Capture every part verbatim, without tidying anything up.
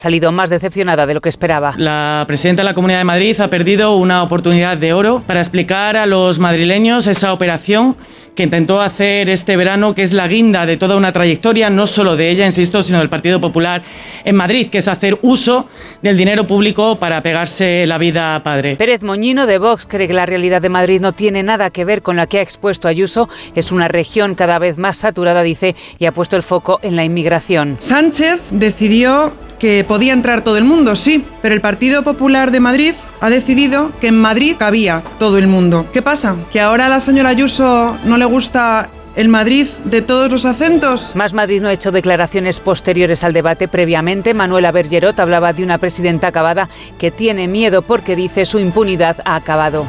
salido más decepcionada de lo que esperaba. La presidenta de la Comunidad de Madrid ha perdido una oportunidad de oro para explicar a los madrileños esa operación que intentó hacer este verano, que es la guinda de toda una trayectoria, no solo de ella, insisto, sino del Partido Popular en Madrid, que es hacer uso del dinero público para pegarse la vida a padre. Pérez Moñino, de Vox, cree que la realidad de Madrid no tiene nada que ver con la que ha expuesto Ayuso. Es una región cada vez más saturada, dice, y ha puesto el foco en la inmigración. Sánchez decidió que podía entrar todo el mundo, sí, pero el Partido Popular de Madrid ha decidido que en Madrid cabía todo el mundo. ¿Qué pasa? ¿Que ahora a la señora Ayuso no le gusta el Madrid de todos los acentos? Más Madrid no ha hecho declaraciones posteriores al debate. Previamente, Manuela Bergerot hablaba de una presidenta acabada que tiene miedo porque dice su impunidad ha acabado.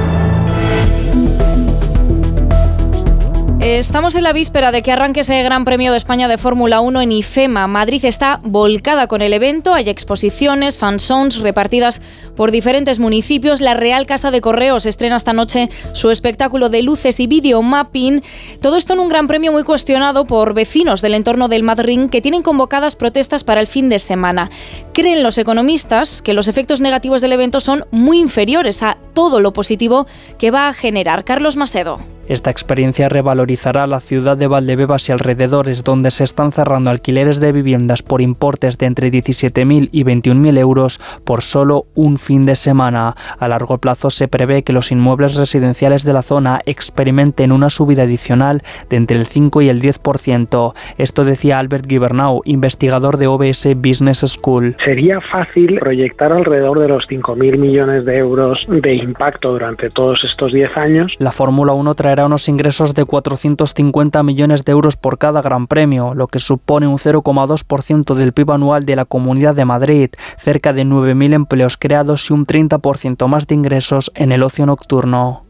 Estamos en la víspera de que arranque ese Gran Premio de España de Fórmula uno en IFEMA. Madrid está volcada con el evento, hay exposiciones, fanzones repartidas por diferentes municipios. La Real Casa de Correos estrena esta noche su espectáculo de luces y videomapping. Todo esto en un Gran Premio muy cuestionado por vecinos del entorno del Madrid que tienen convocadas protestas para el fin de semana. Creen los economistas que los efectos negativos del evento son muy inferiores a todo lo positivo que va a generar. Carlos Macedo. Esta experiencia revalorizará la ciudad de Valdebebas y alrededores, donde se están cerrando alquileres de viviendas por importes de entre diecisiete mil y veintiún mil euros por solo un fin de semana. A largo plazo se prevé que los inmuebles residenciales de la zona experimenten una subida adicional de entre el cinco y el diez por ciento. Esto decía Albert Gibernau, investigador de O B S Business School. Sería fácil proyectar alrededor de los cinco mil millones de euros de impacto durante todos estos diez años. La Fórmula uno traerá unos ingresos de cuatrocientos cincuenta millones de euros por cada Gran Premio, lo que supone un cero coma dos por ciento del P I B anual de la Comunidad de Madrid, cerca de nueve mil empleos creados y un treinta por ciento más de ingresos en el ocio nocturno.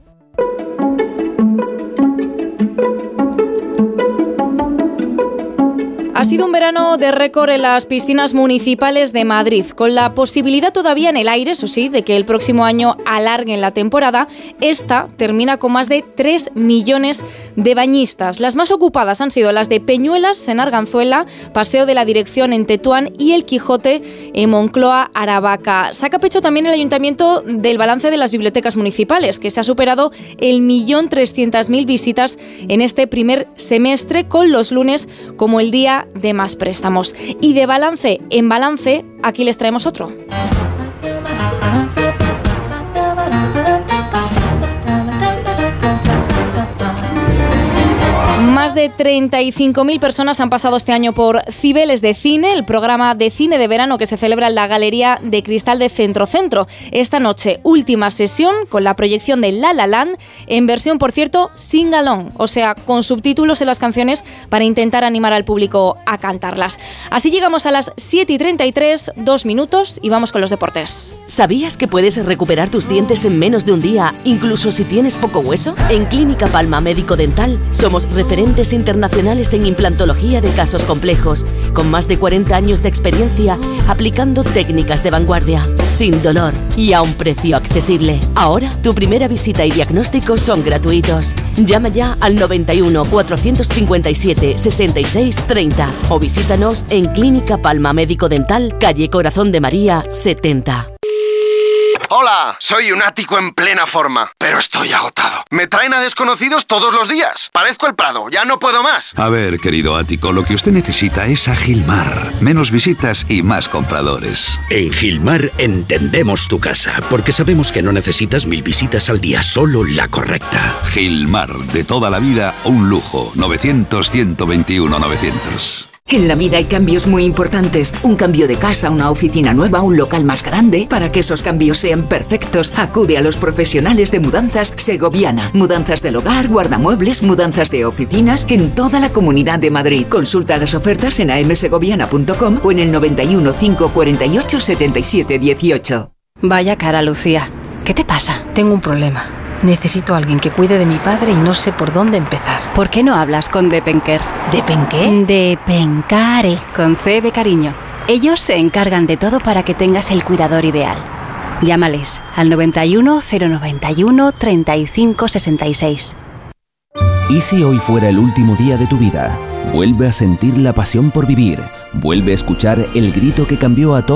Ha sido un verano de récord en las piscinas municipales de Madrid, con la posibilidad todavía en el aire, eso sí, de que el próximo año alarguen la temporada. Esta termina con más de tres millones de bañistas. Las más ocupadas han sido las de Peñuelas en Arganzuela, Paseo de la Dirección en Tetuán y El Quijote en Moncloa, Aravaca. Saca pecho también el ayuntamiento del balance de las bibliotecas municipales, que se ha superado el millón trescientas mil visitas en este primer semestre, con los lunes como el día de más préstamos. Y de balance en balance, aquí les traemos otro. Más de treinta y cinco mil personas han pasado este año por Cibeles de Cine, el programa de cine de verano que se celebra en la Galería de Cristal de Centro Centro. Esta noche, última sesión con la proyección de La La Land, en versión, por cierto, sing-along, o sea, con subtítulos en las canciones para intentar animar al público a cantarlas. Así llegamos a las siete y treinta y tres, dos minutos, y vamos con los deportes. ¿Sabías que puedes recuperar tus dientes en menos de un día, incluso si tienes poco hueso? En Clínica Palma Médico Dental somos referentes internacionales en implantología de casos complejos, con más de cuarenta años de experiencia aplicando técnicas de vanguardia, sin dolor y a un precio accesible. Ahora, tu primera visita y diagnóstico son gratuitos. Llama ya al noventa y uno, cuatrocientos cincuenta y siete, sesenta y seis, treinta o visítanos en Clínica Palma Médico Dental, calle Corazón de María, setenta. Hola, soy un ático en plena forma, pero estoy agotado. Me traen a desconocidos todos los días. Parezco el Prado, ya no puedo más. A ver, querido ático, lo que usted necesita es a Gilmar. Menos visitas y más compradores. En Gilmar entendemos tu casa, porque sabemos que no necesitas mil visitas al día, solo la correcta. Gilmar, de toda la vida, un lujo. novecientos, ciento veintiuno, novecientos. En la vida hay cambios muy importantes. Un cambio de casa, una oficina nueva, un local más grande. Para que esos cambios sean perfectos, acude a los profesionales de Mudanzas Segoviana. Mudanzas del hogar, guardamuebles, mudanzas de oficinas en toda la Comunidad de Madrid. Consulta las ofertas en a m segoviana punto com o en el noventa y uno, cinco cuarenta y ocho, setenta y siete dieciocho. Vaya cara, Lucía. ¿Qué te pasa? Tengo un problema. Necesito a alguien que cuide de mi padre y no sé por dónde empezar. ¿Por qué no hablas con Depenker? ¿Depenqué? Depencare, con C de cariño. Ellos se encargan de todo para que tengas el cuidador ideal. Llámales al noventa y uno, cero noventa y uno, treinta y cinco, sesenta y seis. ¿Y si hoy fuera el último día de tu vida? Vuelve a sentir la pasión por vivir. Vuelve a escuchar el grito que cambió a todos.